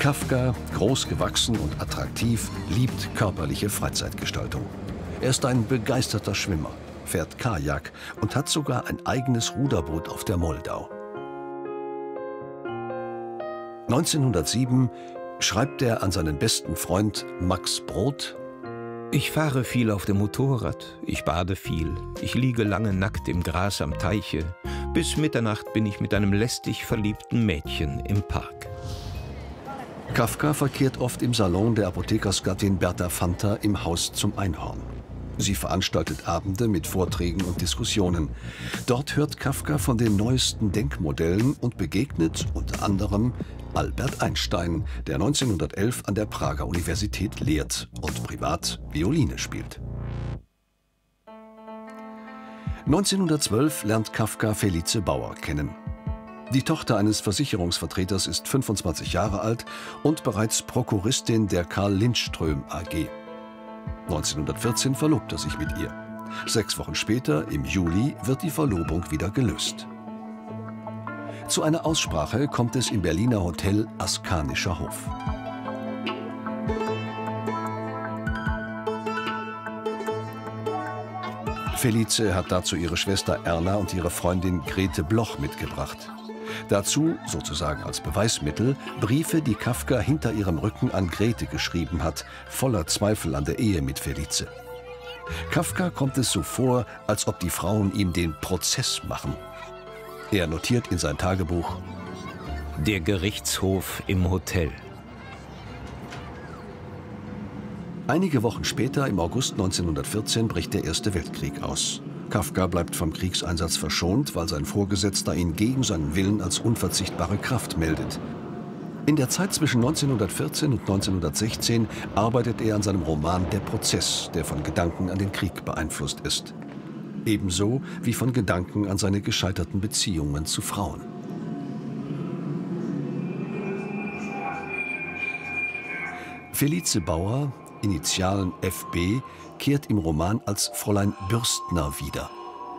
Kafka, groß gewachsen und attraktiv, liebt körperliche Freizeitgestaltung. Er ist ein begeisterter Schwimmer, fährt Kajak und hat sogar ein eigenes Ruderboot auf der Moldau. 1907 schreibt er an seinen besten Freund Max Brod: Ich fahre viel auf dem Motorrad, ich bade viel, ich liege lange nackt im Gras am Teiche. Bis Mitternacht bin ich mit einem lästig verliebten Mädchen im Park. Kafka verkehrt oft im Salon der Apothekersgattin Berta Fanta im Haus zum Einhorn. Sie veranstaltet Abende mit Vorträgen und Diskussionen. Dort hört Kafka von den neuesten Denkmodellen und begegnet unter anderem Albert Einstein, der 1911 an der Prager Universität lehrt und privat Violine spielt. 1912 lernt Kafka Felice Bauer kennen. Die Tochter eines Versicherungsvertreters ist 25 Jahre alt und bereits Prokuristin der Karl Lindström AG. 1914 verlobt er sich mit ihr. 6 Wochen später, im Juli, wird die Verlobung wieder gelöst. Zu einer Aussprache kommt es im Berliner Hotel Askanischer Hof. Felice hat dazu ihre Schwester Erna und ihre Freundin Grete Bloch mitgebracht. Dazu, sozusagen als Beweismittel, Briefe, die Kafka hinter ihrem Rücken an Grete geschrieben hat, voller Zweifel an der Ehe mit Felice. Kafka kommt es so vor, als ob die Frauen ihm den Prozess machen. Er notiert in sein Tagebuch: Der Gerichtshof im Hotel. Einige Wochen später, im August 1914, bricht der Erste Weltkrieg aus. Kafka bleibt vom Kriegseinsatz verschont, weil sein Vorgesetzter ihn gegen seinen Willen als unverzichtbare Kraft meldet. In der Zeit zwischen 1914 und 1916 arbeitet er an seinem Roman Der Prozess, der von Gedanken an den Krieg beeinflusst ist. Ebenso wie von Gedanken an seine gescheiterten Beziehungen zu Frauen. Felice Bauer, Initialen FB, kehrt im Roman als Fräulein Bürstner wieder.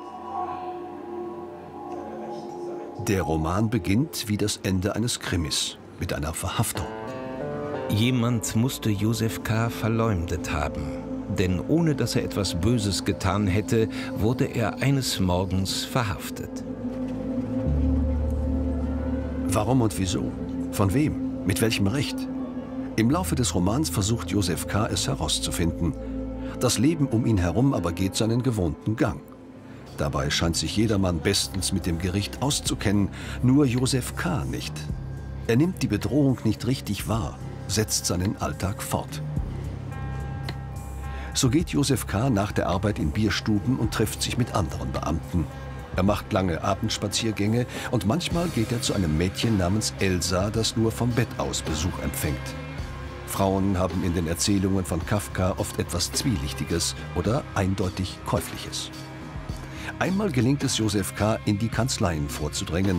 Der Roman beginnt wie das Ende eines Krimis, mit einer Verhaftung. Jemand musste Josef K. verleumdet haben, denn ohne dass er etwas Böses getan hätte, wurde er eines Morgens verhaftet. Warum und wieso? Von wem? Mit welchem Recht? Im Laufe des Romans versucht Josef K. es herauszufinden. Das Leben um ihn herum aber geht seinen gewohnten Gang. Dabei scheint sich jedermann bestens mit dem Gericht auszukennen, nur Josef K. nicht. Er nimmt die Bedrohung nicht richtig wahr, setzt seinen Alltag fort. So geht Josef K. nach der Arbeit in Bierstuben und trifft sich mit anderen Beamten. Er macht lange Abendspaziergänge und manchmal geht er zu einem Mädchen namens Elsa, das nur vom Bett aus Besuch empfängt. Frauen haben in den Erzählungen von Kafka oft etwas Zwielichtiges oder eindeutig Käufliches. Einmal gelingt es Josef K., in die Kanzleien vorzudrängen,